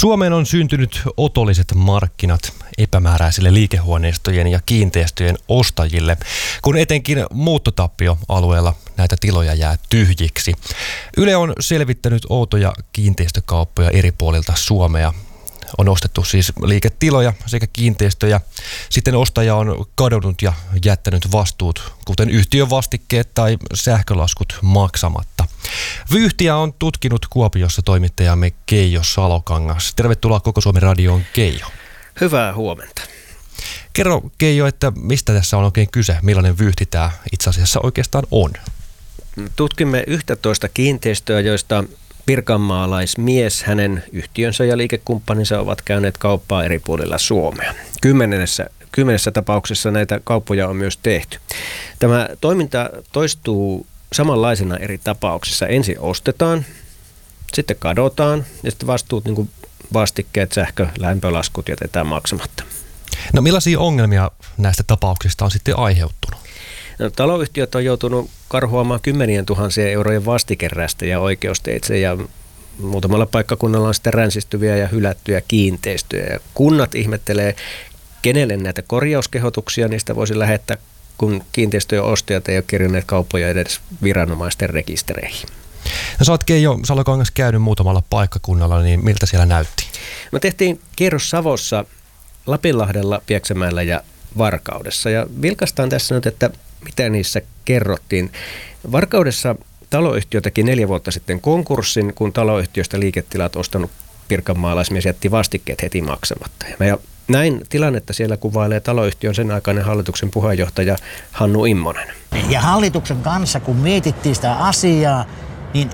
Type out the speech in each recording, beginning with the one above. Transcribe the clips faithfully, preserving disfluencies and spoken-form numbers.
Suomeen on syntynyt otolliset markkinat epämääräisille liikehuoneistojen ja kiinteistöjen ostajille, kun etenkin muuttotappioalueella näitä tiloja jää tyhjiksi. Yle on selvittänyt outoja kiinteistökauppoja eri puolilta Suomea. On ostettu siis liiketiloja sekä kiinteistöjä. Sitten ostaja on kadonnut ja jättänyt vastuut, kuten yhtiövastikkeet tai sähkölaskut maksamatta. Vyyhtiä on tutkinut Kuopiossa toimittajamme Keijo Salokangas. Tervetuloa Koko Suomen radioon, Keijo. Hyvää huomenta. Kerro, Keijo, että mistä tässä on oikein kyse? Millainen vyyhti tämä itse asiassa oikeastaan on? Tutkimme yksitoista kiinteistöä, joista pirkanmaalaismies, hänen yhtiönsä ja liikekumppaninsa ovat käyneet kauppaa eri puolilla Suomea. Kymmenessä, kymmenessä tapauksessa näitä kauppoja on myös tehty. Tämä toiminta toistuu samanlaisena eri tapauksissa. Ensin ostetaan, sitten kadotaan ja sitten vastuut, niin kuin vastikkeet, sähkö, lämpölaskut jätetään maksamatta. No millaisia ongelmia näistä tapauksista on sitten aiheuttunut? No, taloyhtiöt on joutunut karhuamaan kymmenien tuhansien eurojen vastikerästä oikeusteitse ja muutamalla paikkakunnalla on sitten ränsistyviä ja hylättyjä kiinteistöjä. Ja kunnat ihmettelee, kenelle näitä korjauskehotuksia niistä voisi lähettää, kun kiinteistöjen ostajat ei ole kirjanneet kauppoja edes viranomaisten rekistereihin. No sä oot, Keijo Salokangas, käynyt muutamalla paikkakunnalla, niin miltä siellä näytti? Me tehtiin kierros Savossa, Lapinlahdella, Pieksämäellä ja Varkaudessa. Ja vilkaistaan tässä nyt, että mitä niissä kerrottiin. Varkaudessa taloyhtiö teki neljä vuotta sitten konkurssin, kun taloyhtiöstä liiketilat ostanut pirkanmaalaismies jätti vastikkeet heti maksamatta. Ja näin tilannetta siellä kuvailee taloyhtiön sen aikainen hallituksen puheenjohtaja Hannu Immonen. Ja hallituksen kanssa, kun mietittiin sitä asiaa, niin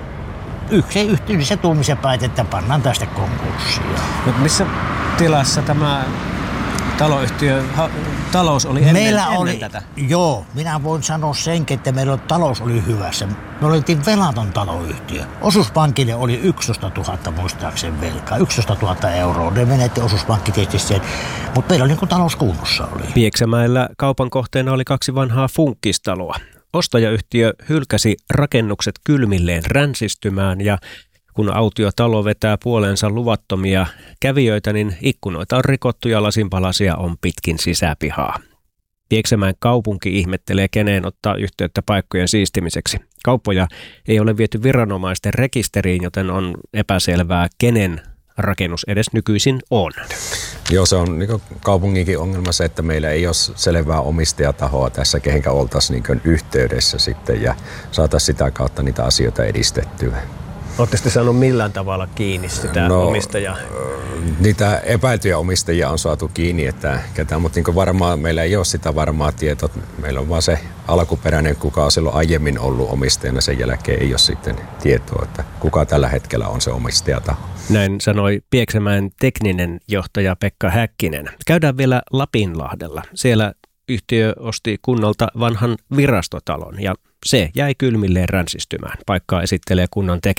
yksi yhdessä tuumisen päätettiin, että pannaan tästä konkurssia. Mutta missä tilassa tämä taloyhtiö, ha, talous oli ennen, meillä ennen oli, tätä? Joo, minä voin sanoa senkin, että meillä talous oli hyvässä. Me oltiin velaton taloyhtiö. Osuuspankille oli yksitoista tuhatta muistaakseni velkaa, yksitoista tuhatta euroa. Ne menetti osuuspankki tietysti sen, mutta meillä oli niin kuin talous kunnossa oli. Pieksämäellä kaupan kohteena oli kaksi vanhaa funkkistaloa. Ostajayhtiö hylkäsi rakennukset kylmilleen ränsistymään ja kun autiotalo vetää puoleensa luvattomia kävijöitä, niin ikkunoita on rikottu ja lasinpalasia on pitkin sisäpihaa. Pieksämäen kaupunki ihmettelee, keneen ottaa yhteyttä paikkojen siistimiseksi. Kauppoja ei ole viety viranomaisten rekisteriin, joten on epäselvää, kenen rakennus edes nykyisin on. Joo, se on niin kaupunginkin ongelma se, että meillä ei ole selvää omistajatahoa tässä, kehenkä oltaisiin niin yhteydessä sitten ja saataisiin sitä kautta niitä asioita edistettyä. Oletteko te saanut millään tavalla kiinni sitä no, omistajaa? Niitä epäiltyjä omistajia on saatu kiinni, että ketään, mutta niin varmaan meillä ei ole sitä varmaa tietoa. Meillä on vaan se alkuperäinen, kuka on silloin aiemmin ollut omistajana, sen jälkeen ei ole sitten tietoa, että kuka tällä hetkellä on se omistajataho. Näin sanoi Pieksämäen tekninen johtaja Pekka Häkkinen. Käydään vielä Lapinlahdella. Siellä yhtiö osti kunnalta vanhan virastotalon ja se jäi kylmilleen ränsistymään. Paikkaa esittelee kunnan tekninen